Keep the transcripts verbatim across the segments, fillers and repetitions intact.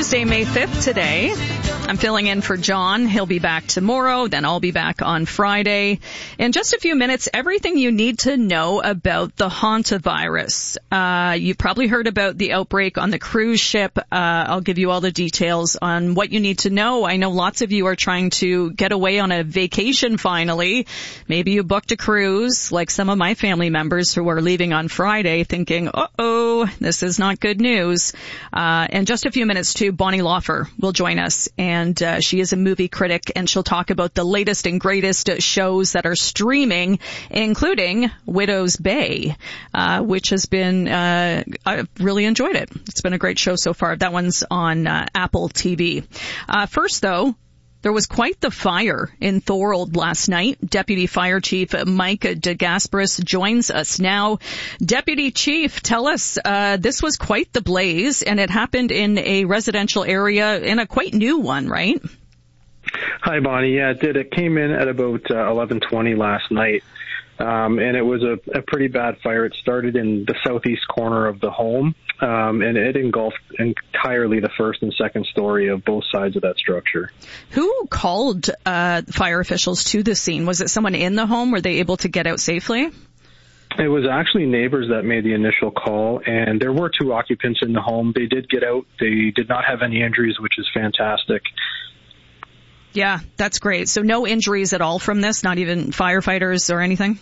Tuesday, May fifth today. I'm filling in for John. He'll be back tomorrow. Then I'll be back on Friday. In just a few minutes, everything you need to know about the hantavirus. Uh, you've probably heard about the outbreak on the cruise ship. Uh, I'll give you all the details on what you need to know. I know lots of you are trying to get away on a vacation finally. Maybe you booked a cruise, like some of my family members who are leaving on Friday thinking, uh-oh, this is not good news. Uh, in just a few minutes, too, Bonnie Laufer will join us. And And uh, she is a movie critic, and she'll talk about the latest and greatest shows that are streaming, including Widow's Bay, uh, which has been, uh, I've really enjoyed it. It's been a great show so far. That one's on uh, Apple T V. Uh, first, though, there was quite the fire in Thorold last night. Deputy Fire Chief Mike DeGasperis joins us now. Deputy Chief, tell us, uh, this was quite the blaze, and it happened in a residential area, in a quite new one, right? Hi, Bonnie. Yeah, it did. It came in at about uh, eleven twenty last night, um, and it was a, a pretty bad fire. It started in the southeast corner of the home, um, and it engulfed entirely the first and second story of both sides of that structure. Who called uh, fire officials to the scene? Was it someone in the home? Were they able to get out safely? It was actually neighbors that made the initial call, and there were two occupants in the home. They did get out. They did not have any injuries, which is fantastic. Yeah, that's great. So no injuries at all from this, not even firefighters or anything?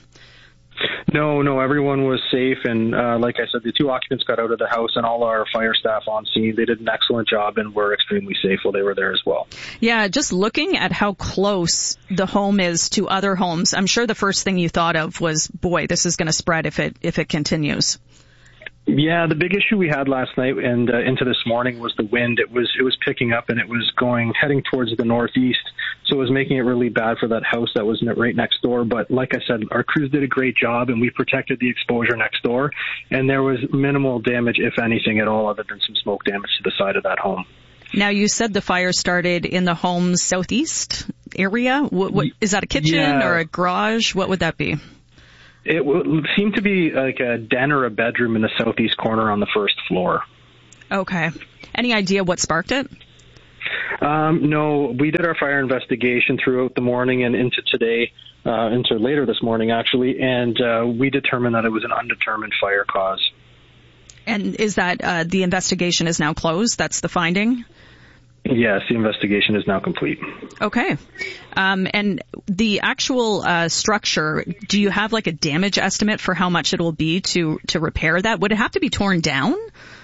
No, no, everyone was safe, and uh, like I said, the two occupants got out of the house, and all our fire staff on scene, they did an excellent job and were extremely safe while they were there as well. Yeah, just looking at how close the home is to other homes, I'm sure the first thing you thought of was, boy, this is going to spread if it if it continues. Yeah, the big issue we had last night and uh, into this morning was the wind. It was it was picking up, and it was going heading towards the northeast, so it was making it really bad for that house that was right next door. But like I said, our crews did a great job, and we protected the exposure next door, and there was minimal damage, if anything at all, other than some smoke damage to the side of that home. Now, you said the fire started in the home's southeast area. What, what, is that a kitchen yeah. or a garage? What would that be? It w- seemed to be like a den or a bedroom in the southeast corner on the first floor. Okay. Any idea what sparked it? Um, no, we did our fire investigation throughout the morning and into today, uh, into later this morning actually, and uh, we determined that it was an undetermined fire cause. And is that uh, the investigation is now closed? That's the finding? Yes, the investigation is now complete. Okay. Um, and the actual uh, structure, do you have like a damage estimate for how much it will be to, to repair that? Would it have to be torn down?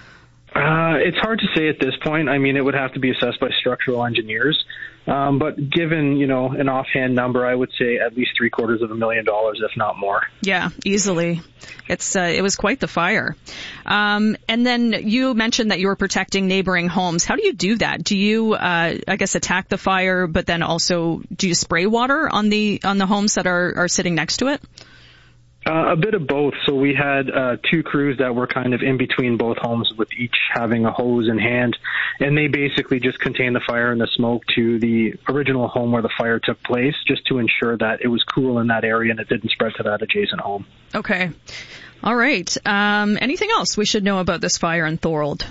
Uh, it's hard to say at this point. I mean, it would have to be assessed by structural engineers. Um, but given, you know, an offhand number, I would say at least three quarters of a million dollars, if not more. Yeah, easily. It's uh, it was quite the fire. Um, and then you mentioned that you were protecting neighboring homes. How do you do that? Do you, uh, I guess, attack the fire, but then also do you spray water on the on the homes that are, are sitting next to it? Uh, a bit of both. So we had uh, two crews that were kind of in between both homes, with each having a hose in hand, and they basically just contained the fire and the smoke to the original home where the fire took place, just to ensure that it was cool in that area and it didn't spread to that adjacent home. Okay. All right. Um, anything else we should know about this fire in Thorold?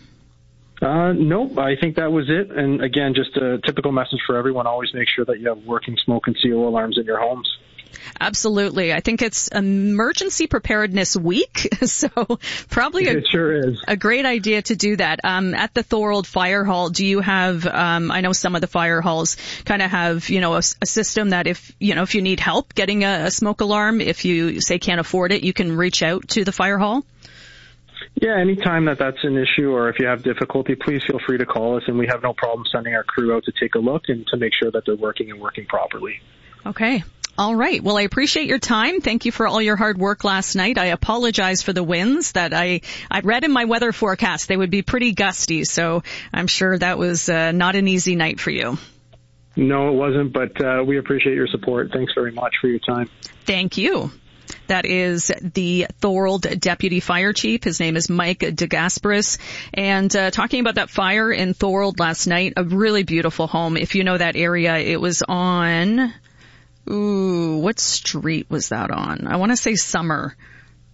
Uh, nope, I think that was it. And again, just a typical message for everyone, always make sure that you have working smoke and C O alarms in your homes. Absolutely. I think it's Emergency Preparedness Week, so probably a, it sure is. a great idea to do that. Um, at the Thorold Fire Hall, do you have, um, I know some of the fire halls kind of have, you know, a, a system that if, you know, if you need help getting a, a smoke alarm, if you, say, can't afford it, you can reach out to the fire hall? Yeah, anytime that that's an issue or if you have difficulty, please feel free to call us, and we have no problem sending our crew out to take a look and to make sure that they're working and working properly. Okay. All right. Well, I appreciate your time. Thank you for all your hard work last night. I apologize for the winds that I, I read in my weather forecast. They would be pretty gusty, so I'm sure that was uh, not an easy night for you. No, it wasn't, but uh, we appreciate your support. Thanks very much for your time. Thank you. That is the Thorold Deputy Fire Chief. His name is Mike DeGasperis. And uh, talking about that fire in Thorold last night, a really beautiful home. If you know that area, it was on... Ooh, what street was that on? I want to say Summer.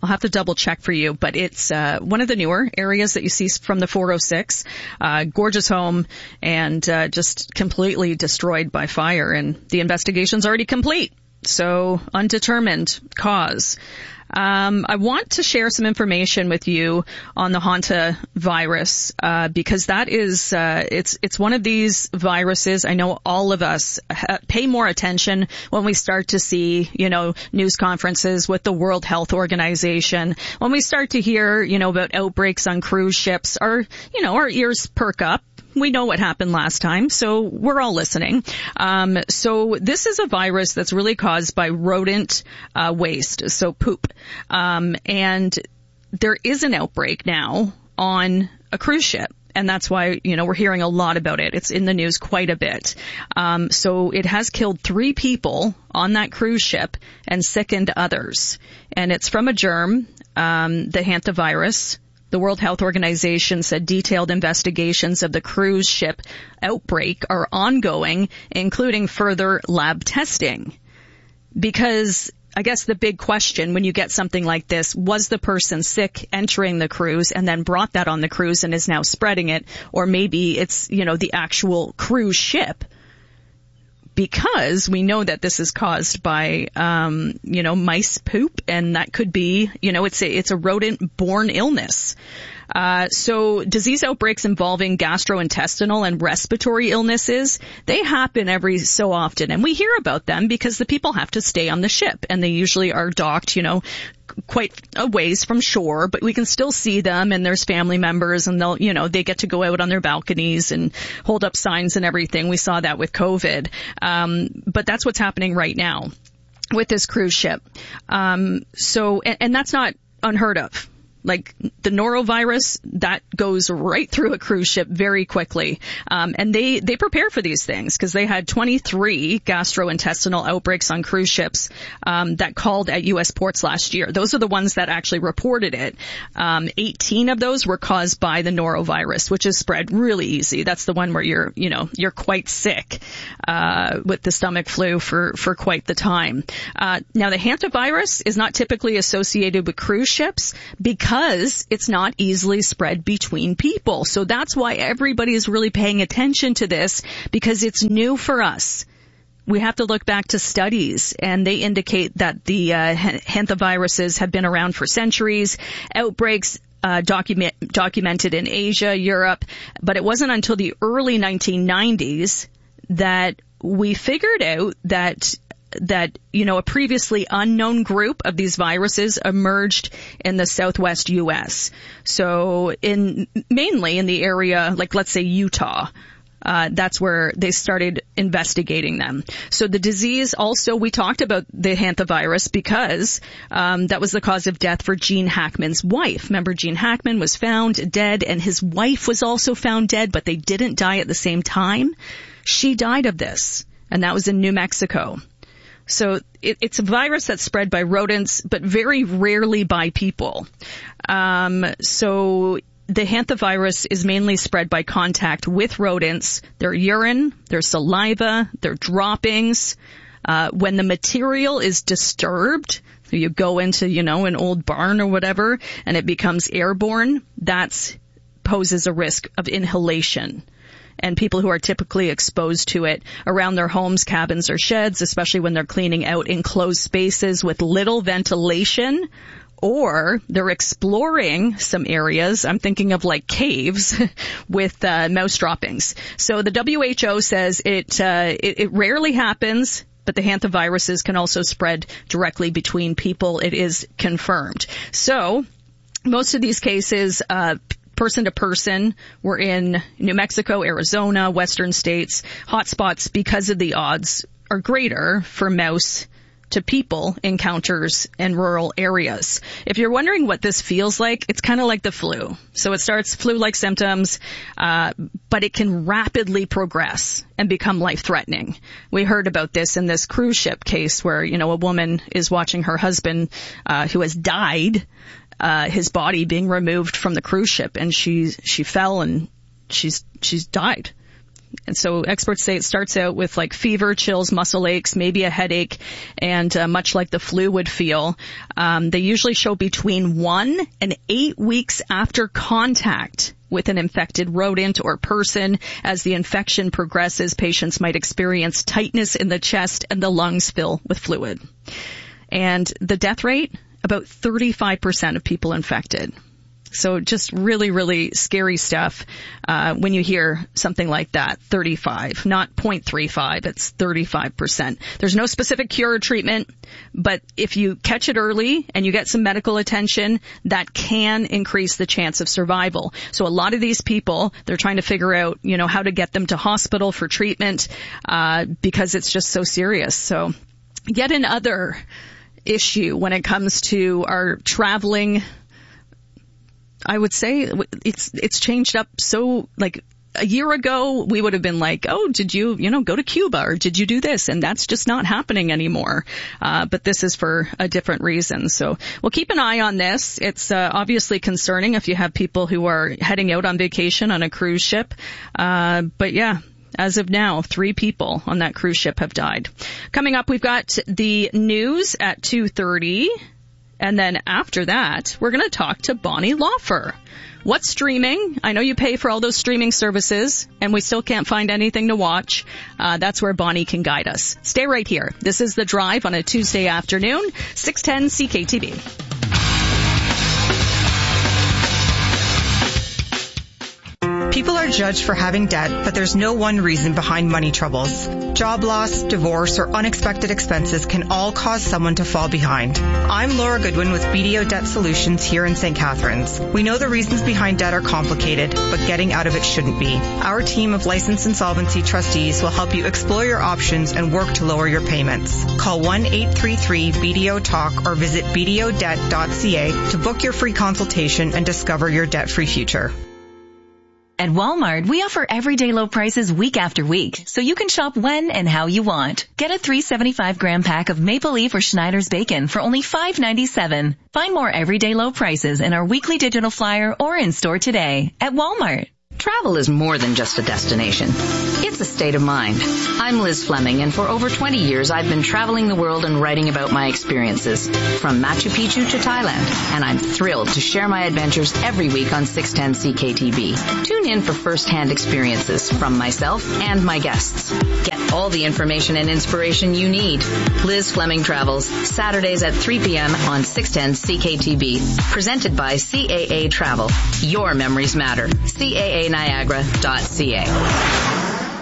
I'll have to double check for you, but it's uh, one of the newer areas that you see from the four oh six. Uh, gorgeous home and uh, just completely destroyed by fire, and the investigation's already complete. So undetermined cause. Um, I want to share some information with you on the hantavirus, uh, because that is, uh, it's, it's one of these viruses. I know all of us ha- pay more attention when we start to see, you know, news conferences with the World Health Organization. When we start to hear, you know, about outbreaks on cruise ships, our, you know, our ears perk up. We know what happened last time, so we're all listening. Um, so this is a virus that's really caused by rodent uh, waste, so poop. Um, and there is an outbreak now on a cruise ship. And that's why, you know, we're hearing a lot about it. It's in the news quite a bit. Um, so it has killed three people on that cruise ship and sickened others. And it's from a germ, um, the hantavirus. The World Health Organization said detailed investigations of the cruise ship outbreak are ongoing, including further lab testing. Because I guess the big question when you get something like this, was the person sick entering the cruise and then brought that on the cruise and is now spreading it? Or maybe it's, you know, the actual cruise ship. Because we know that this is caused by, um, you know, mice poop, and that could be, you know, it's a, it's a rodent-borne illness. Uh, so disease outbreaks involving gastrointestinal and respiratory illnesses, they happen every so often. And we hear about them because the people have to stay on the ship, and they usually are docked, you know, quite a ways from shore, but we can still see them, and there's family members, and they'll, you know, they get to go out on their balconies and hold up signs and everything. We saw that with COVID. Um, but that's what's happening right now with this cruise ship. Um, so, and, and that's not unheard of. Like the norovirus, that goes right through a cruise ship very quickly. Um, and they, they prepare for these things because they had twenty-three gastrointestinal outbreaks on cruise ships um, that called at U S ports last year. Those are the ones that actually reported it. Um, eighteen of those were caused by the norovirus, which is spread really easy. That's the one where you're, you know, you're quite sick uh, with the stomach flu for, for quite the time. Uh, now, the hantavirus is not typically associated with cruise ships because Because it's not easily spread between people. So that's why everybody is really paying attention to this, because it's new for us. We have to look back to studies, and they indicate that the uh, hantaviruses have been around for centuries. Outbreaks uh, document, documented in Asia, Europe, but it wasn't until the early nineteen nineties that we figured out that that, you know, a previously unknown group of these viruses emerged in the southwest U S. So in mainly in the area, like let's say Utah, uh, that's where they started investigating them. So the disease also, we talked about the hantavirus because um, that was the cause of death for Gene Hackman's wife. Remember, Gene Hackman was found dead, and his wife was also found dead, but they didn't die at the same time. She died of this, and that was in New Mexico. So it, it's a virus that's spread by rodents, but very rarely by people. Um, so the hantavirus is mainly spread by contact with rodents, their urine, their saliva, their droppings. Uh, when the material is disturbed, you go into, you know, an old barn or whatever, and it becomes airborne, that poses a risk of inhalation. And people who are typically exposed to it around their homes, cabins, or sheds, especially when they're cleaning out enclosed spaces with little ventilation, or they're exploring some areas, I'm thinking of like caves, with uh, mouse droppings. So the W H O says it, uh, it, it rarely happens, but the hantaviruses can also spread directly between people. It is confirmed. So most of these cases, uh, person to person, were in New Mexico, Arizona, western states. Hotspots, because of the odds, are greater for mouse to people encounters in rural areas. If you're wondering what this feels like, it's kind of like the flu. So it starts flu-like symptoms, uh, but it can rapidly progress and become life-threatening. We heard about this in this cruise ship case where, you know, a woman is watching her husband, uh, who has died, Uh, his body being removed from the cruise ship, and she she fell and she's she's died. And so experts say it starts out with like fever, chills, muscle aches, maybe a headache, and uh, much like the flu would feel. Um, they usually show between one and eight weeks after contact with an infected rodent or person. As the infection progresses, patients might experience tightness in the chest and the lungs fill with fluid. And the death rate, about thirty-five percent of people infected. So just really, really scary stuff uh, when you hear something like that, thirty-five, not zero point three five, it's thirty-five percent. There's no specific cure or treatment, but if you catch it early and you get some medical attention, that can increase the chance of survival. So a lot of these people, they're trying to figure out, you know, how to get them to hospital for treatment uh, because it's just so serious. So yet another issue when it comes to our traveling. I would say it's it's changed up. So like a year ago, we would have been like, oh, did you, you know, go to Cuba or did you do this? And that's just not happening anymore. Uh, but this is for a different reason. So we'll keep an eye on this. It's uh, obviously concerning if you have people who are heading out on vacation on a cruise ship. Uh, but yeah. As of now, three people on that cruise ship have died. Coming up, we've got the news at two thirty. And then after that, we're going to talk to Bonnie Laufer. What's streaming? I know you pay for all those streaming services, and we still can't find anything to watch. Uh, that's where Bonnie can guide us. Stay right here. This is The Drive on a Tuesday afternoon, six ten C K T B. People are judged for having debt, but there's no one reason behind money troubles. Job loss, divorce, or unexpected expenses can all cause someone to fall behind. I'm Laura Goodwin with B D O Debt Solutions here in Saint Catharines. We know the reasons behind debt are complicated, but getting out of it shouldn't be. Our team of licensed insolvency trustees will help you explore your options and work to lower your payments. Call one eight three three B D O talk or visit b d o debt dot c a to book your free consultation and discover your debt-free future. At Walmart, we offer everyday low prices week after week, so you can shop when and how you want. Get a three seventy-five gram pack of Maple Leaf or Schneider's bacon for only five ninety-seven. Find more everyday low prices in our weekly digital flyer or in store today at Walmart. Travel is more than just a destination. It's a state of mind. I'm Liz Fleming, and for over twenty years I've been traveling the world and writing about my experiences, from Machu Picchu to Thailand, and I'm thrilled to share my adventures every week on six ten C K T B. Tune in for first-hand experiences from myself and my guests. Get all the information and inspiration you need. Liz Fleming Travels, Saturdays at three p.m. on six ten C K T B. Presented by C A A Travel. Your memories matter. C A A Niagara dot C A.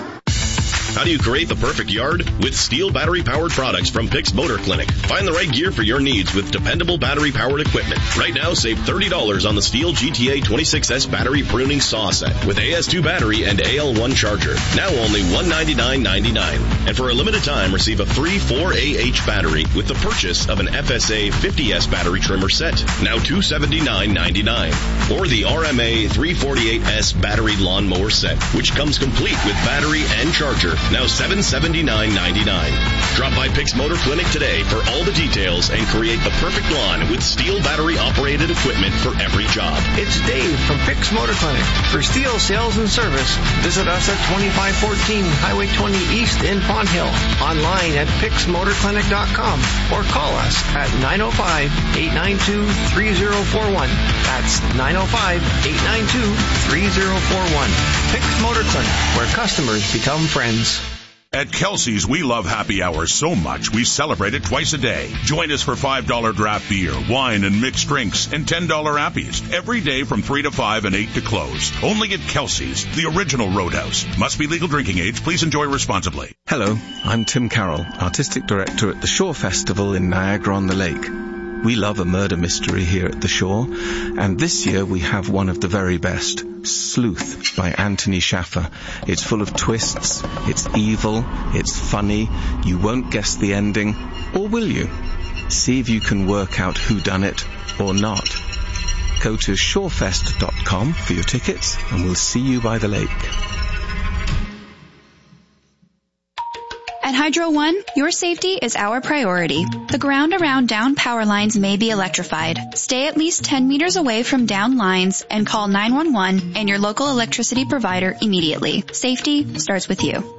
How do you create the perfect yard? With STIHL battery-powered products from Pix Motor Clinic. Find the right gear for your needs with dependable battery-powered equipment. Right now, save thirty dollars on the STIHL G T A twenty-six S battery pruning saw set with A S two battery and A L one charger. Now only one hundred ninety-nine ninety-nine. And for a limited time, receive a free four A H battery with the purchase of an F S A fifty S battery trimmer set. Now two hundred seventy-nine ninety-nine. Or the R M A three forty-eight S battery lawnmower set, which comes complete with battery and charger. Now seven hundred seventy-nine ninety-nine. Drop by Pix Motor Clinic today for all the details and create the perfect lawn with STIHL battery-operated equipment for every job. It's Dave from Pix Motor Clinic. For STIHL sales and service, visit us at twenty-five fourteen Highway twenty East in Pond Hill. Online at pix motor clinic dot com or call us at nine oh five, eight nine two, three oh four one. That's nine oh five, eight nine two, three oh four one. Pix Motor Clinic, where customers become friends. At Kelsey's, we love happy hours so much we celebrate it twice a day. Join us for five dollars draft beer, wine, and mixed drinks, and ten dollars appies every day from three to five and eight to close. Only at Kelsey's, the original Roadhouse. Must be legal drinking age. Please enjoy responsibly. Hello, I'm Tim Carroll, Artistic Director at the Shore Festival in Niagara-on-the-Lake. We love a murder mystery here at the Shore, and this year we have one of the very best, Sleuth by Anthony Shaffer. It's full of twists, it's evil, it's funny, you won't guess the ending, or will you? See if you can work out who done it or not. Go to shorefest dot com for your tickets, and we'll see you by the lake. At Hydro One, your safety is our priority. The ground around down power lines may be electrified. Stay at least ten meters away from down lines and call nine one one and your local electricity provider immediately. Safety starts with you.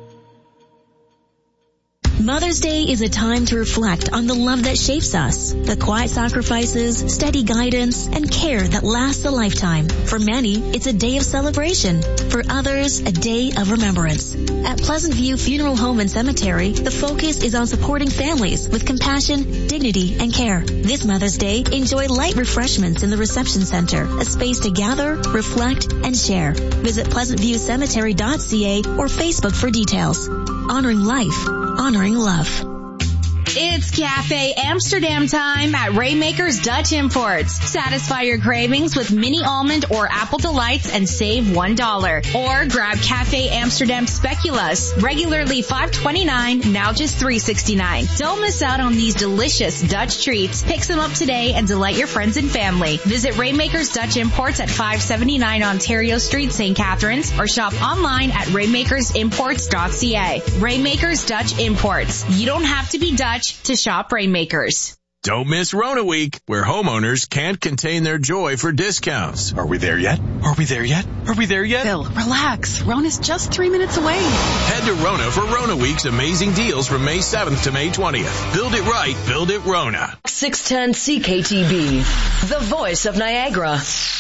Mother's Day is a time to reflect on the love that shapes us, the quiet sacrifices, steady guidance, and care that lasts a lifetime. For many, it's a day of celebration. For others, a day of remembrance. At Pleasant View Funeral Home and Cemetery, the focus is on supporting families with compassion, dignity, and care. This Mother's Day, enjoy light refreshments in the reception center, a space to gather, reflect, and share. Visit pleasant view cemetery dot c a or Facebook for details. Honoring life. Honoring love. It's Cafe Amsterdam time at Raymaker's Dutch Imports. Satisfy your cravings with mini almond or apple delights and save one dollar. Or grab Cafe Amsterdam Speculoos, regularly five twenty-nine, now just three sixty-nine. Don't miss out on these delicious Dutch treats. Pick some up today and delight your friends and family. Visit Raymaker's Dutch Imports at five seventy-nine Ontario Street, Saint Catharines, or shop online at raymakers imports dot c a. Raymaker's Dutch Imports. You don't have to be Dutch to shop Rainmakers. Don't miss Rona Week, where homeowners can't contain their joy for discounts. Are we there yet? Are we there yet? Are we there yet? Bill, relax. Rona's just three minutes away. Head to Rona for Rona Week's amazing deals from May seventh to May twentieth. Build it right, build it Rona. six ten C K T B, the voice of Niagara.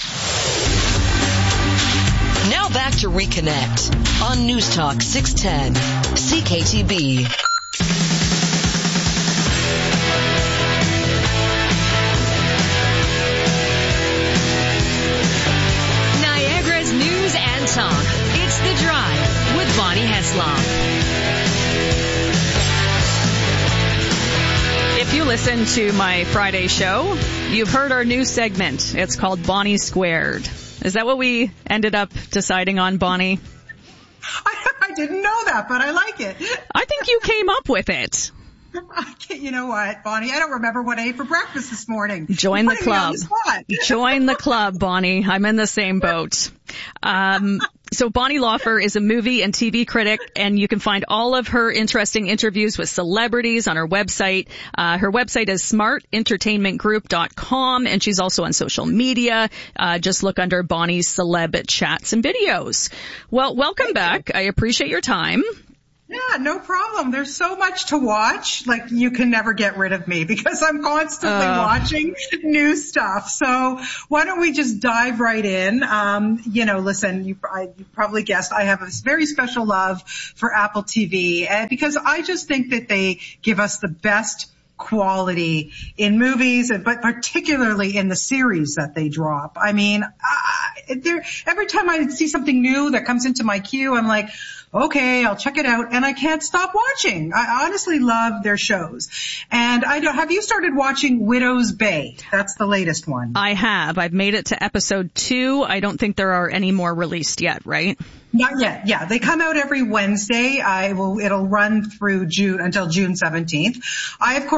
Now back to Reconnect on News Talk six ten C K T B. Talk. It's The Drive with Bonnie Heslop. If you listen to my Friday show, you've heard our new segment. It's called Bonnie Squared. Is that what we ended up deciding on, Bonnie? I, I didn't know that, but I like it. I think you came up with it. You know what, Bonnie? I don't remember what I ate for breakfast this morning. Join the club. The Join the club, Bonnie. I'm in the same boat. Um, so Bonnie Laufer is a movie and T V critic, and you can find all of her interesting interviews with celebrities on her website. Uh, her website is smart entertainment group dot com, and she's also on social media. Uh, just look under Bonnie's Celeb Chats and Videos. Well, welcome Thank back. You. I appreciate your time. Yeah, no problem. There's so much to watch. Like, you can never get rid of me because I'm constantly uh. watching new stuff. So why don't we just dive right in? Um, you know, listen, you, I, you probably guessed I have a very special love for Apple T V uh, because I just think that they give us the best quality in movies, but particularly in the series that they drop. I mean, uh, there, every time I see something new that comes into my queue, I'm like, okay, I'll check it out, and I can't stop watching. I honestly love their shows. And I don't, have you started watching Widow's Bay? That's the latest one. I have. I've made it to episode two. I don't think there are any more released yet, right? Not yet. Yeah, they come out every Wednesday. I will. It'll run through June until June seventeenth. I, of course,